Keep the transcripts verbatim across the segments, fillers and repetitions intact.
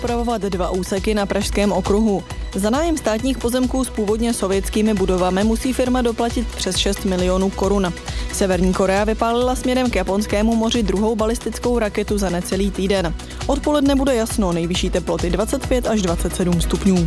opravovat dva úseky na Pražském okruhu. Za nájem státních pozemků s původně sovětskými budovami musí firma doplatit přes šest milionů korun. Severní Korea vypálila směrem k Japonskému moři druhou balistickou raketu za necelý týden. Odpoledne bude jasno, nejvyšší teploty dvacet pět až dvacet sedm stupňů.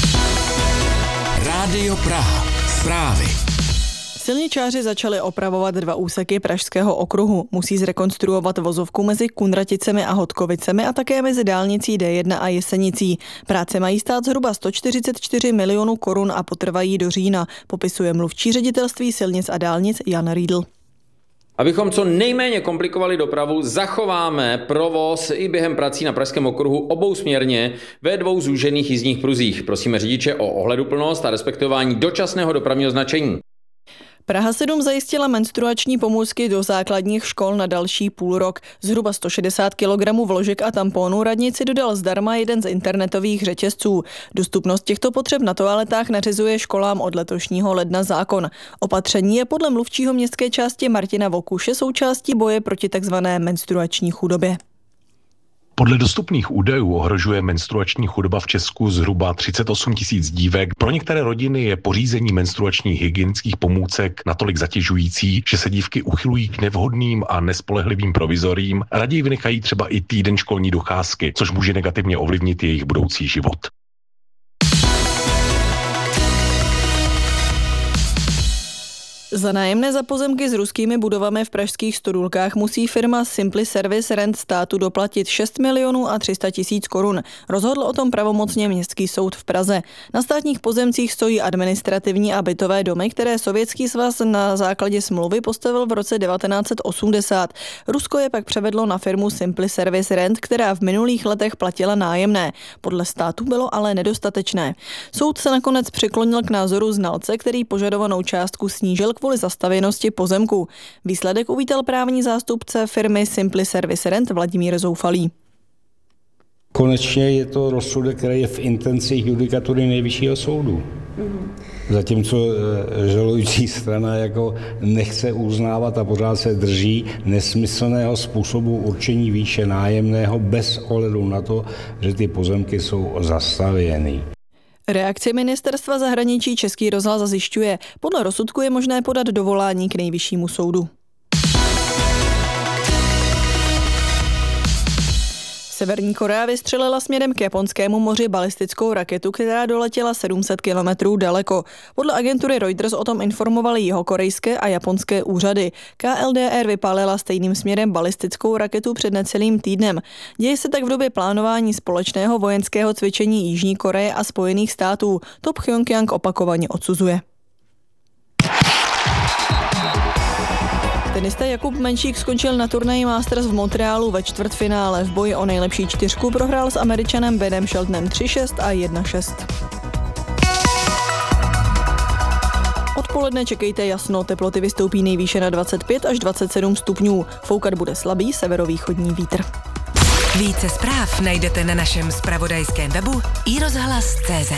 Rádio Praha. Zprávy. Silničáři začali opravovat dva úseky Pražského okruhu. Musí zrekonstruovat vozovku mezi Kunraticemi a Hodkovicemi a také mezi dálnicí D jedna a Jesenicí. Práce mají stát zhruba sto čtyřicet čtyři milionů korun a potrvají do října, popisuje mluvčí ředitelství silnic a dálnic Jan Riedl. Abychom co nejméně komplikovali dopravu, zachováme provoz i během prací na Pražském okruhu obousměrně ve dvou zúžených jízdních pruzích. Prosíme řidiče o ohleduplnost a respektování dočasného dopravního značení. Praha sedm zajistila menstruační pomůcky do základních škol na další půlrok. Zhruba sto šedesát kilogramů vložek a tamponů radnici dodal zdarma jeden z internetových řetězců. Dostupnost těchto potřeb na toaletách nařizuje školám od letošního ledna zákon. Opatření je podle mluvčího městské části Martina Vokuše součástí boje proti takzvané menstruační chudobě. Podle dostupných údajů ohrožuje menstruační chudoba v Česku zhruba třicet osm tisíc dívek. Pro některé rodiny je pořízení menstruačních hygienických pomůcek natolik zatěžující, že se dívky uchylují k nevhodným a nespolehlivým provizorím a raději vynechají třeba i týden školní docházky, což může negativně ovlivnit jejich budoucí život. Za nájemné za pozemky s ruskými budovami v pražských Stodůlkách musí firma Simply Service Rent státu doplatit šest milionů a tři sta tisíc korun. Rozhodl o tom pravomocně Městský soud v Praze. Na státních pozemcích stojí administrativní a bytové domy, které Sovětský svaz na základě smlouvy postavil v roce devatenáct set osmdesát. Rusko je pak převedlo na firmu Simply Service Rent, která v minulých letech platila nájemné. Podle státu bylo ale nedostatečné. Soud se nakonec přiklonil k názoru znalce, který požadovanou částku snížil kvůli zastavěnosti pozemku. Výsledek uvítal právní zástupce firmy Simply Service Rent Vladimír Zoufalý. Konečně je to rozsudek, který je v intencích judikatury Nejvyššího soudu. Mm. Zatímco žalující strana jako nechce uznávat a pořád se drží nesmyslného způsobu určení výše nájemného bez ohledu na to, že ty pozemky jsou zastavěny. Reakci ministerstva zahraničí Český rozhlas zjišťuje. Podle rozsudku je možné podat dovolání k Nejvyššímu soudu. Severní Korea vystřelila směrem k Japonskému moři balistickou raketu, která doletěla sedm set kilometrů daleko. Podle agentury Reuters o tom informovaly jihokorejské a japonské úřady. K L D R vypálila stejným směrem balistickou raketu před necelým týdnem. Děje se tak v době plánování společného vojenského cvičení Jižní Koreje a Spojených států. To Pchjongjang opakovaně odsuzuje. Tenista Jakub Menšík skončil na turnaji Masters v Montrealu ve čtvrtfinále. V boji o nejlepší čtyřku prohrál s Američanem Benem Sheltonem tři šest a jedna šest. Odpoledne čekejte jasno, teploty vystoupí nejvýše na dvacet pět až dvacet sedm stupňů. Foukat bude slabý severovýchodní vítr. Více zpráv najdete na našem zpravodajském webu i rozhlas tečka cé zet.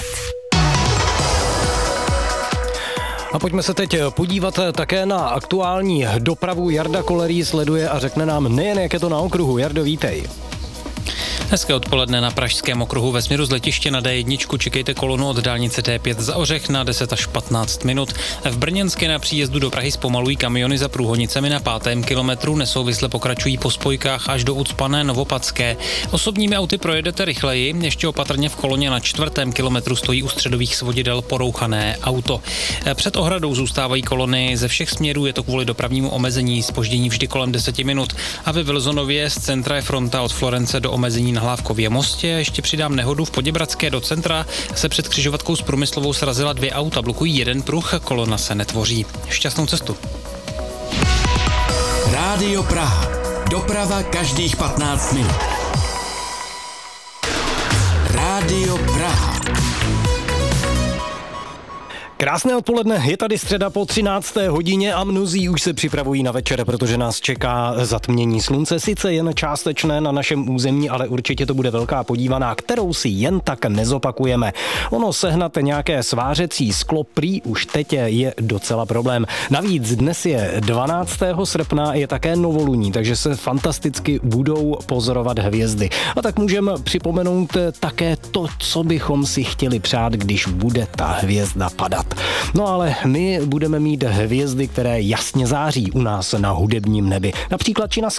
A pojďme se teď podívat také na aktuální dopravu. Jarda Kolerý sleduje a řekne nám nejen, jak je to na okruhu. Jardo, vítej. Hezké odpoledne na Pražském okruhu ve směru z letiště na D jedna čekejte kolonu od dálnice D pět za Ořech na deset až patnáct minut. V Brněnské na příjezdu do Prahy zpomalují kamiony za průhodnicemi na pátém kilometru, nesouvisle pokračují po spojkách až do ucpané Novopadské. Osobními auty projedete rychleji, ještě opatrně v koloně na čtvrtém kilometru stojí u středových svodidel porouchané auto. Před ohradou zůstávají kolony ze všech směrů, je to kvůli dopravnímu omezení, zpoždění vždy kolem deseti minut a ve Vilzonově z centra je fronta od Florence do omezení na Hlávkově mostě. Ještě přidám nehodu v Poděbradské. Do centra se před křižovatkou s Průmyslovou srazila dvě auta, blokují jeden pruh, kolona se netvoří. Šťastnou cestu. Rádio Praha. Doprava každých patnáct minut. Rádio Praha. Krásné odpoledne, je tady středa po třinácté hodině a mnozí už se připravují na večer, protože nás čeká zatmění slunce. Sice jen částečné na našem území, ale určitě to bude velká podívaná, kterou si jen tak nezopakujeme. Ono sehnat nějaké svářecí sklo prý už teď je docela problém. Navíc dnes je dvanáctého srpna, je také novoluní, takže se fantasticky budou pozorovat hvězdy. A tak můžeme připomenout také to, co bychom si chtěli přát, když bude ta hvězda padat. No ale my budeme mít hvězdy, které jasně září u nás na hudebním nebi. Například Čina